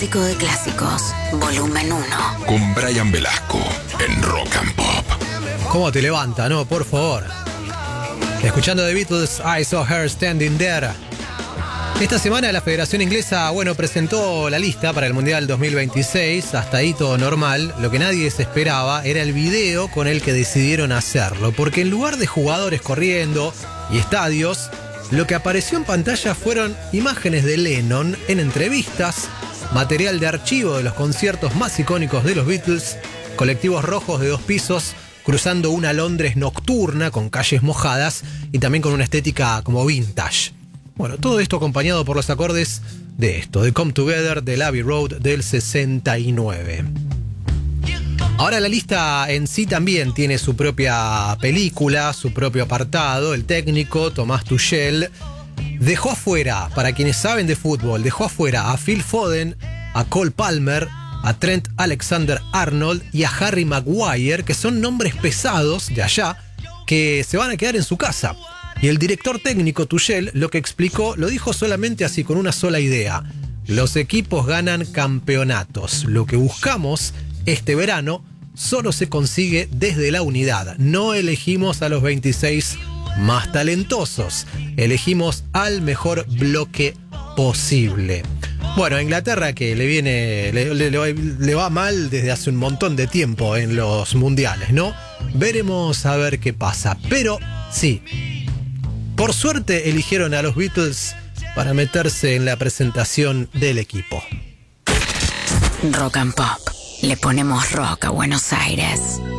clásico de clásicos, volumen 1. Con Brian Velasco en Rock and Pop. ¿Cómo te levanta, no? Por favor. Escuchando The Beatles, I Saw Her Standing There. Esta semana la Federación Inglesa, presentó la lista para el Mundial 2026. Hasta ahí todo normal. Lo que nadie se esperaba era el video con el que decidieron hacerlo. Porque en lugar de jugadores corriendo y estadios, lo que apareció en pantalla fueron imágenes de Lennon en entrevistas, material de archivo de los conciertos más icónicos de los Beatles, colectivos rojos de 2 pisos, cruzando una Londres nocturna con calles mojadas y también con una estética como vintage. Todo esto acompañado por los acordes de esto, de Come Together del Abbey Road del 69. Ahora la lista en sí también tiene su propia película, su propio apartado. El técnico, Thomas Tuchel, dejó afuera, para quienes saben de fútbol, dejó afuera a Phil Foden, a Cole Palmer, a Trent Alexander-Arnold y a Harry Maguire, que son nombres pesados de allá, que se van a quedar en su casa. Y el director técnico Tuchel lo que explicó, lo dijo solamente así, con una sola idea. Los equipos ganan campeonatos. Lo que buscamos este verano solo se consigue desde la unidad. No elegimos a los 26 más talentosos. Elegimos al mejor bloque posible. A Inglaterra, que le va mal desde hace un montón de tiempo en los mundiales, ¿no? Veremos a ver qué pasa. Pero sí, por suerte eligieron a los Beatles para meterse en la presentación del equipo. Rock and Pop. Le ponemos rock a Buenos Aires.